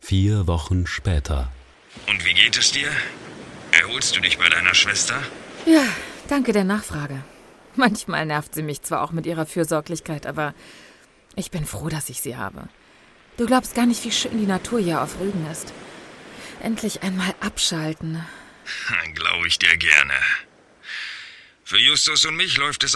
4 Wochen später. Und wie geht es dir? Erholst du dich bei deiner Schwester? Ja, danke der Nachfrage. Manchmal nervt sie mich zwar auch mit ihrer Fürsorglichkeit, aber ich bin froh, dass ich sie habe. Du glaubst gar nicht, wie schön die Natur hier auf Rügen ist. Endlich einmal abschalten. Glaube ich dir gerne. Für Justus und mich läuft es